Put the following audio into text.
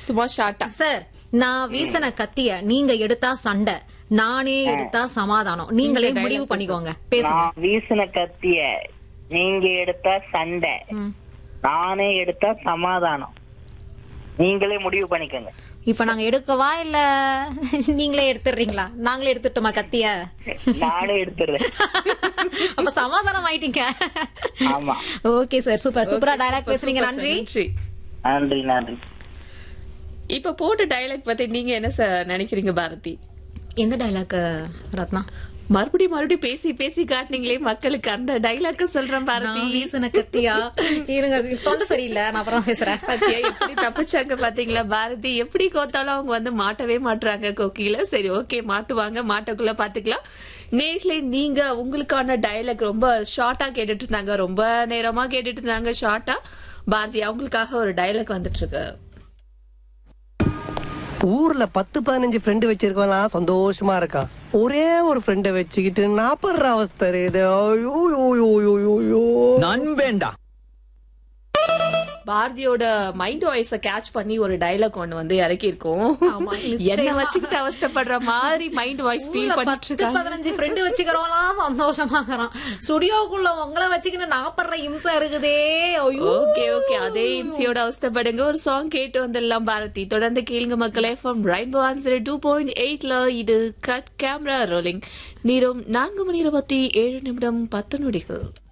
சும்மா ஷார்ட்டா. சார், நான் வீசின கத்திய நீங்க எடுத்தா சண்டை, நானே எடுத்தா சமாதானம். நீங்களே முடிவு பண்ணிக்கோங்க. பேசுங்க. நான் வீசின கத்திய நீங்க எடுத்தா சண்டை, நானே எடுத்தா சமாதானம். நீங்களே முடிவு பண்ணிக்கோங்க. இப்ப நாங்க எடுக்கவா இல்ல நீங்களே எடுத்துறீங்களா? நாங்களே எடுத்துட்டோமா கத்திய? நானே எடுத்துறேன். அப்ப சமாதானம் ஆயிட்டீங்க. ஆமா. ஓகே சார், சூப்பர் சூப்பரா டயலாக் பேசுறீங்க. நன்றி. நன்றி நன்றி. இப்ப போட்ட டயலாக் பத்தி நீங்க என்ன சார் நினைக்கிறீங்க பாரதி? எந்த டயலாக் ரத்னா? மறுபடியும் பேசி பேசி காட்டினீங்களே மக்களுக்கு, அந்த டைலாக்க சொல்றேன் பாரதி. வீசின கத்தியா? இருங்க, தொண்டை சரியில்லை, நான் அப்புறம் பேசுறேன். பாத்தியா எப்படி தப்பிச்சாங்க பாத்தீங்களா பாரதி? எப்படி கோத்தாலும் அவங்க வந்து மாட்டவே மாட்டுறாங்க கொக்கியில. சரி, ஓகே, மாட்டுவாங்க, மாட்டக்குள்ள பாத்துக்கலாம். நேர்களை நீங்க உங்களுக்கான டயலாக் ரொம்ப ஷார்ட்டா கேட்டுட்டு இருந்தாங்க, ரொம்ப நேரமா கேட்டுட்டு இருந்தாங்க ஷார்ட்டா. பாரதி அவங்களுக்காக ஒரு டயலாக் வந்துட்டு இருக்கு. ஊர்ல 10-15 ஃப்ரெண்டு வச்சிருக்கலாம், சந்தோஷமா இருக்கான். ஒரே ஒரு ஃப்ரெண்ட வச்சுக்கிட்டு நான் படுற அவஸ்தை இது. நண்பேண்டா. பாரதியோட மைண்ட் வாய்ஸ கேட்ச் பண்ணி ஒரு டயலாக் ஒண்ணு வந்து இறக்கி இருக்கோம். என்ன வச்சுக்கிட்டு அவஸ்தப்படுற மாதிரி மைண்ட் வாய்ஸ் ஃபீல் பண்ணிட்டு இருக்காங்க. 15 ஃப்ரெண்ட் வச்சுக்கிறோம்லாம் சந்தோஷமாகறோம். ஸ்டுடியோக்குள்ள உங்களை வச்சுக்கிட்டு நாப்படுற இம்சை இருக்குதே. ஓகே ஓகே, அதே இம்சையோட அவஸ்தப்படுங்க. ஒரு சாங் கேட்டு வந்துடலாம் பாரதி. தொடர்ந்து கேளுங்க மக்களே. ஃப்ரம் ரெயின்போ 102.8ல இது கட் கேமரா ரோலிங். நேரம் 4:27 10 நொடிகள்.